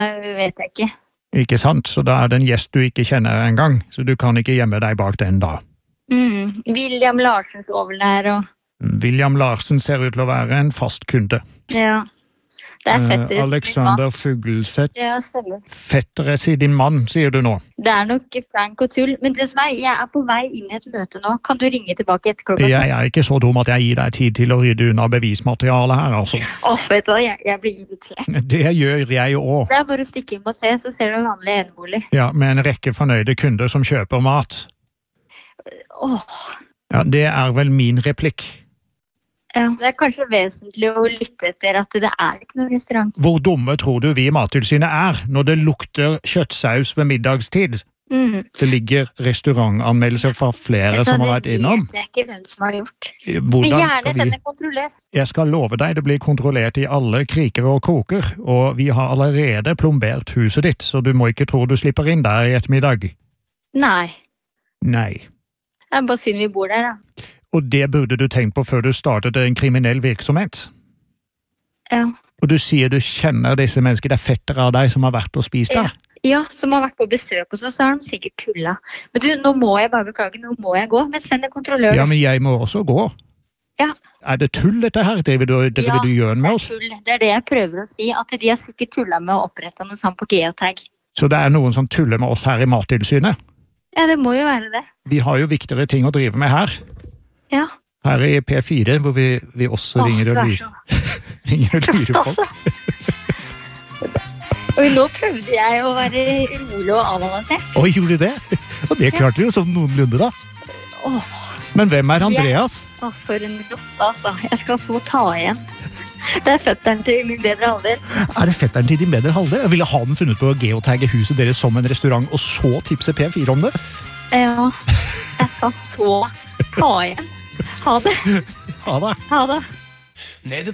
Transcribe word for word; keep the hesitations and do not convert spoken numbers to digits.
vet jeg ikke. Ikke sant? Så da er det en gjest du ikke kjenner en gang, så du kan ikke gjemme deg bak den da. Mm. William Larsen står vel der, og... William Larsen ser ut til å være en fast kunde. Ja. Det er fettere. Uh, Alexander Fuglseth. Ja, stemmer. Fettere sier din mann, sier du nå. Det er nok prank og tull, men det som er, jeg er på vei inn i et møte nå. Kan du ringe tilbake etter klokka to? Jeg er ikke så dum at jeg gir deg tid til å rydde unna bevismaterialet her, altså. Åh, vet du hva, jeg, jeg blir irritert. Det gjør jeg også. Det er bare å stikke inn og se, så ser du en vanlig enebolig. Ja, med en rekke fornøyde kunder som kjøper mat. Åh. Ja, det er vel min replikk. Ja, det er kanskje vesentlig å lytte etter at det er ikke noen restaurant. Hvor dumme tror du vi i Mattilsynet er når det lukter kjøttsaus ved middagstid? Mm. Det ligger restaurantanmeldelser fra flere som har vært innom. Det er ikke hvem som har gjort. Hvordan vi gjerne skal vi... sende kontroller. Jeg skal love deg, det blir kontrollert i alle kriker og kroker, og vi har allerede plombert huset ditt, så du må ikke tro du slipper inn der i ettermiddag. Nei. Nei. Det er bare synd vi bor der, da. Og det burde du tenkt på før du startet en kriminell virksomhet. Ja. Og du sier du kjenner disse menneskene, det er fettere av deg som har vært og spist der. Ja, ja, som har vært på besøk hos oss, så har de sikkert tulla. Men du, nå må jeg bare beklage, nå må jeg gå, men send en kontrollør. Ja, men jeg må også gå. Ja. Er det tull dette her? Det vil du, det ja, vil du gjøre med oss? Ja, det er tull. Det er det jeg prøver å si, at de har sikkert tullet med å opprette noe sånt på geotag. Så det er noen som tuller med oss her i Mattilsynet? Ja, det må jo være det. Vi har jo viktigere ting å drive med her. Ja. Her i P fire, hvor vi, vi også Åh, ringer og lurer. ringer og lurer folk. Og nå prøvde jeg å være rolig og avbalansert. Oi, gjorde du det? Og det klarte du jo som noenlunde da. Åh. Men hvem er Andreas? Jeg, åh, for en rotte, altså. Jeg skal så ta igjen. Det er fetteren til min bedre halvdel. Er det fetteren til din bedre halvdel? Jeg ville ha den funnet på å geotagge huset deres som en restaurant, og så tipse P fire om det? Ja, jeg skal så ta igjen. Ha det. Ha det. Ha det.